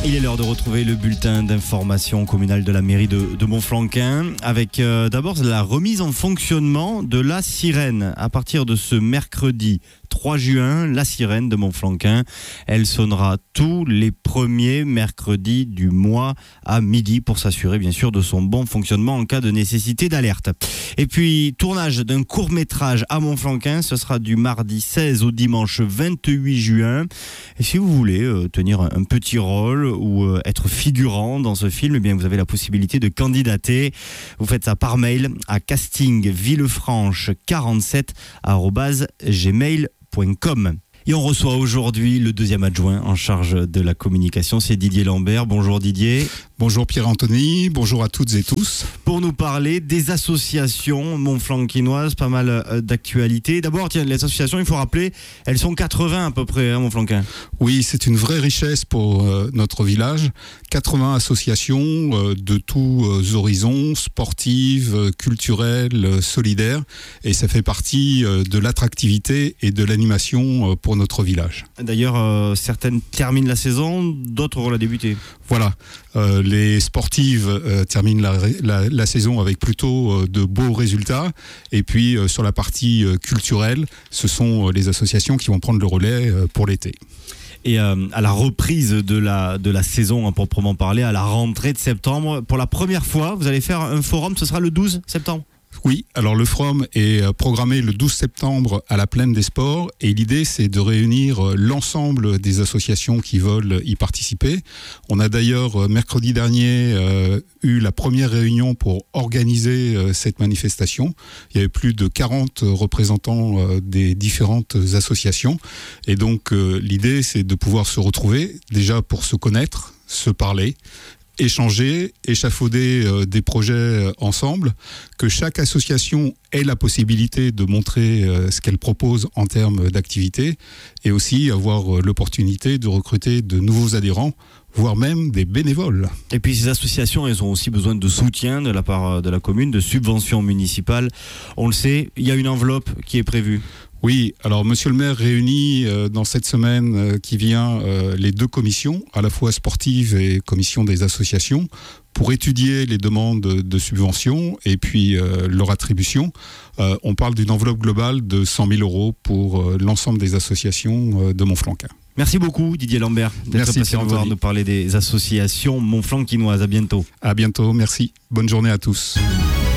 Il est l'heure de retrouver le bulletin d'information communale de la mairie de Montflanquin avec d'abord la remise en fonctionnement de la sirène. À partir de ce mercredi 3 juin, la sirène de Montflanquin, elle sonnera tous les premiers mercredis du mois à midi pour s'assurer bien sûr de son bon fonctionnement en cas de nécessité d'alerte. Et puis tournage d'un court-métrage à Montflanquin, ce sera du mardi 16 au dimanche 28 juin. Et si vous voulez tenir un petit rôle ou être figurant dans ce film, eh bien vous avez la possibilité de candidater. Vous faites ça par mail à castingvillefranche47@gmail.com. Et on reçoit aujourd'hui le deuxième adjoint en charge de la communication, c'est Didier Lambert. Bonjour Didier. Bonjour Pierre-Anthony, bonjour à toutes et tous. Pour nous parler des associations montflanquinoises, pas mal d'actualités. D'abord, tiens, les associations, il faut rappeler, elles sont 80 à peu près à Montflanquin. Oui, c'est une vraie richesse pour notre village. 80 associations de tous horizons, sportives, culturelles, solidaires. Et ça fait partie de l'attractivité et de l'animation pour notre village. D'ailleurs, certaines terminent la saison, d'autres vont la débuter. Voilà, les sportives terminent la saison avec plutôt de beaux résultats. Et puis sur la partie culturelle, ce sont les associations qui vont prendre le relais pour l'été. Et à la reprise de la saison, à proprement parler, à la rentrée de septembre, pour la première fois, vous allez faire un forum, ce sera le 12 septembre. Oui, alors le forum est programmé le 12 septembre à la Plaine des Sports et l'idée c'est de réunir l'ensemble des associations qui veulent y participer. On a d'ailleurs mercredi dernier eu la première réunion pour organiser cette manifestation. Il y avait plus de 40 représentants des différentes associations et donc l'idée c'est de pouvoir se retrouver déjà pour se connaître, se parler, échanger, échafauder des projets ensemble, que chaque association ait la possibilité de montrer ce qu'elle propose en termes d'activité et aussi avoir l'opportunité de recruter de nouveaux adhérents, voire même des bénévoles. Et puis ces associations, elles ont aussi besoin de soutien de la part de la commune, de subventions municipales. On le sait, il y a une enveloppe qui est prévue. Oui, alors Monsieur le maire réunit dans cette semaine qui vient les deux commissions, à la fois sportive et commission des associations, pour étudier les demandes de subventions et puis leur attribution. On parle d'une enveloppe globale de 100 000 € pour l'ensemble des associations de Montflanquin. Merci beaucoup Didier Lambert d'être passé nous parler des associations montflanquinoises. À bientôt. À bientôt, merci. Bonne journée à tous.